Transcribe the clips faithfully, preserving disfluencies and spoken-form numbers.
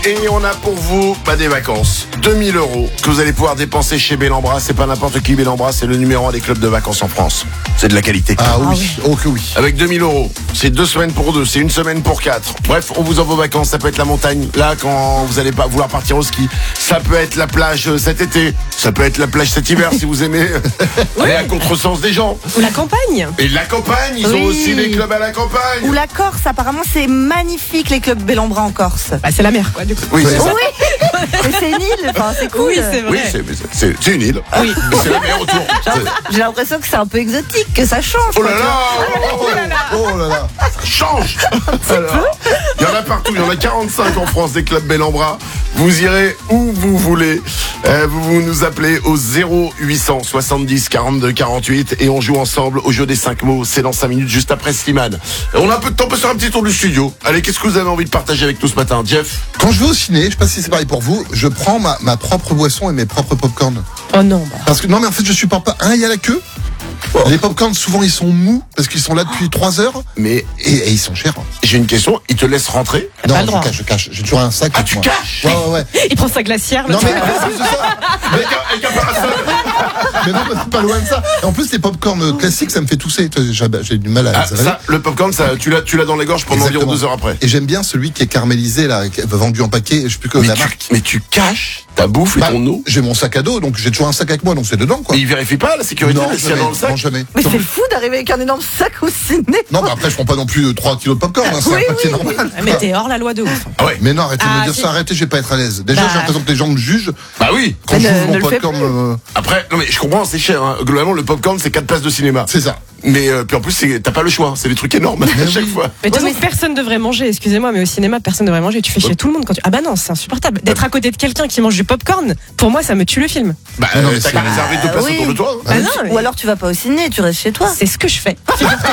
Et on a pour vous bah, des vacances. deux mille euros que vous allez pouvoir dépenser chez Bellambra. C'est pas n'importe qui, Bellambra, c'est le numéro un des clubs de vacances en France. C'est de la qualité. Ah oui, ah oui. Oh que oui. Avec deux mille euros, c'est deux semaines pour deux, c'est une semaine pour quatre. Bref, on vous offre vos vacances. Ça peut être la montagne, là, quand vous allez pas vouloir partir au ski. Ça peut être la plage cet été. Ça peut être la plage cet hiver, si vous aimez oui. aller à contresens des gens. Ou la campagne. Et la campagne, ils oui. ont aussi des clubs à la campagne. Ou la Corse, apparemment, c'est magnifique, les clubs Bellambra en Corse. Bah, c'est la mer, quoi, du coup. Oui, c'est ça. Oui. Mais c'est une île, enfin, c'est cool. Oui, c'est vrai. Oui, c'est, c'est, c'est une île. Oui. C'est la mer autour. J'ai l'impression que c'est un peu exotique, que ça change. Oh là là, oh là là, oh là là. Ça change. Alors, il y en a partout, il y en a quarante-cinq en France des clubs Bellambra. Vous irez où vous voulez. Euh, vous, vous nous appelez au zéro huit cent soixante-dix quarante-deux quarante-huit et on joue ensemble au jeu des cinq mots. C'est dans cinq minutes juste après Slimane. On a un peu de temps pour faire un petit tour du studio. Allez, qu'est-ce que vous avez envie de partager avec nous ce matin, Jeff? Quand je vais au ciné, je sais pas si c'est pareil pour vous, je prends ma, ma propre boisson et mes propres popcorn. Oh non. Bah. Parce que non mais en fait je supporte pas. Un, il y a la queue. Oh. Les popcorn souvent ils sont mous parce qu'ils sont là depuis trois heures. Mais et, et ils sont chers. J'ai une question. Ils te laissent rentrer? Non, je cache, je cache. J'ai toujours un sac. Ah, tu moi. caches? Ouais, ouais, ouais. Il prend sa glacière. Non, mais c'est ça. Avec un, avec un parasol. Mais non, c'est pas loin de ça. Et en plus, les popcorn classiques, ça me fait tousser. J'ai, j'ai du mal à. Ah, ça, le popcorn, ça, tu l'as, tu l'as dans les gorges pendant environ deux heures après. Et j'aime bien celui qui est caramélisé là, qui est vendu en paquet. Je sais plus que mais la tu, marque. Mais tu caches ta bouffe et bah, ton eau. J'ai mon sac à dos, donc j'ai toujours un sac avec moi, donc c'est dedans quoi. Mais il vérifie pas la sécurité? Non, jamais, dans le sac. non jamais. Mais non. c'est fou d'arriver avec un énorme sac au ciné. Non, mais après je prends pas non plus trois kilos de popcorn, hein, c'est oui, un paquet oui, normal. Oui. Mais t'es hors la loi de ouf. Ah ouais. Mais non, arrêtez ah, de me dire si. ça, arrêtez, je vais pas être à l'aise. Déjà, bah. j'ai l'impression que les gens me jugent. Bah oui. Quand mais je ne, joue ne mon le fais popcorn. plus. Euh... Après, non mais je comprends, c'est cher. Hein. Globalement, le popcorn c'est quatre places de cinéma. C'est ça. Mais euh, puis en plus, c'est, t'as pas le choix. C'est des trucs énormes à chaque fois. Mais de toute Ouais, façon, personne devrait manger. Excusez-moi, mais au cinéma, personne devrait manger. Tu fais chier tout le monde quand tu. Ah bah non, c'est insupportable. D'être à côté de quelqu'un qui mange du popcorn, pour moi, ça me tue le film. Bah, non, euh, mais t'as c'est- qu'à réserver deux Bah, places oui. autour de toi. Hein. Bah non, mais Ou alors tu vas pas au ciné, tu restes chez toi. c'est ce que je fais.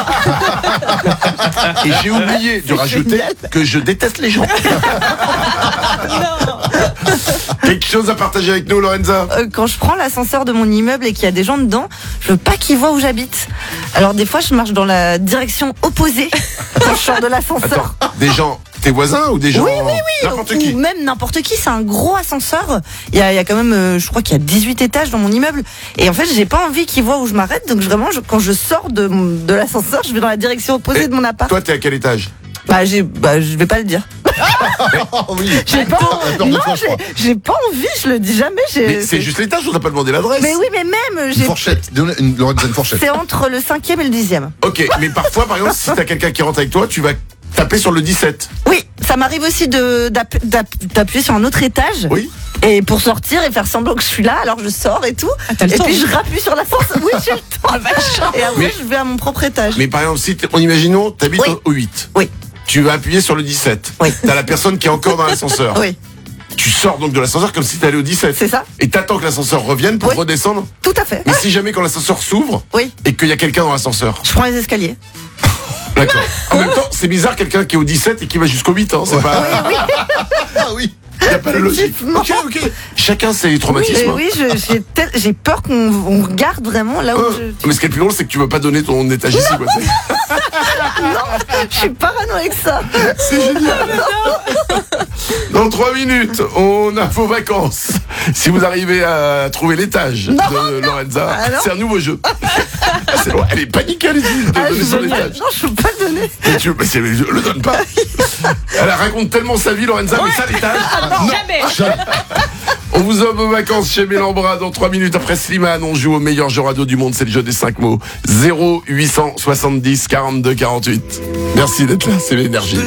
Et j'ai oublié de rajouter que je déteste les gens. Quelque chose à partager avec nous, Lorenza? Euh, quand je prends l'ascenseur de mon immeuble et qu'il y a des gens dedans, je veux pas qu'ils voient où j'habite. Alors des fois, je marche dans la direction opposée quand je sors de l'ascenseur. Attends, des gens, tes voisins ou des gens Oui, oui, oui. n'importe Ou qui? même n'importe qui. C'est un gros ascenseur. Il y a, il y a quand même, euh, je crois qu'il y a dix-huit étages dans mon immeuble. Et en fait, j'ai pas envie qu'ils voient où je m'arrête. Donc vraiment, je, quand je sors de, mon- de l'ascenseur, je vais dans la direction opposée Et de mon appart. Toi, t'es à quel étage? Bah, j'ai, bah, je vais pas le dire. Oh oui. J'ai pas, Elle peur de non, toi, je j'ai, crois. j'ai pas envie. Je le dis jamais. J'ai- Mais c'est juste l'étage, on t'a pas demandé l'adresse. Mais oui, mais même, Une j'ai. fourchette. Donne une, Lorenza, une fourchette. C'est entre le cinquième et le dixième. Ok, mais parfois, par exemple, si t'as quelqu'un qui rentre avec toi, tu vas taper sur le dix-sept. Oui, ça m'arrive aussi de d'app- d'app- d'appuyer sur un autre étage. Oui. Et pour sortir et faire semblant que je suis là, alors je sors et tout. Ah, t'as le et temps. puis je rappuie sur l'ascenseur. Oui, j'ai le temps. Et après, Mais- je vais à mon propre étage. Mais par exemple, si t'es- on imaginons, t'habites Oui. au huit. Oui, Tu vas appuyer sur le dix-sept. Oui. T'as la personne qui est encore dans l'ascenseur. oui, Tu sors donc de l'ascenseur comme si t'allais au dix-sept. c'est ça. Et t'attends que l'ascenseur revienne pour Oui. redescendre. Tout à fait. Mais si jamais quand l'ascenseur s'ouvre Oui, et qu'il y a quelqu'un dans l'ascenseur. je prends les escaliers. D'accord. En même temps, c'est bizarre quelqu'un qui est au dix-sept et qui va jusqu'au huit. Hein. C'est pas. Oui, Ah oui. Y a pas de logique. Effectivement. Ok, ok. Chacun ses oui, traumatismes. mais oui, je- j'ai, tel- j'ai peur qu'on on regarde vraiment là où Hein. je. Mais ce qui est le plus drôle, c'est que tu veux pas donner ton étage ici. Quoi. C'est- Non, je suis parano avec ça. C'est génial. Dans trois minutes, on a vos vacances. Si vous arrivez à trouver l'étage de Lorenza, Ah non. c'est un nouveau jeu. Ah, c'est loin. Elle est paniquée, elle dit de Ah, donner je son veux- étage. non, je peux pas le donner. Mais tu, mais c'est- je le donne pas. Elle raconte tellement sa vie, Lorenza, mais ça, l'étage. non. Jamais. On vous offre vos vacances chez Bellambra dans trois minutes après Slimane. On joue au meilleur jeu radio du monde, c'est le jeu des cinq mots. zéro huit cent soixante-dix quarante-deux quarante-huit. Merci d'être là, c'est l'énergie.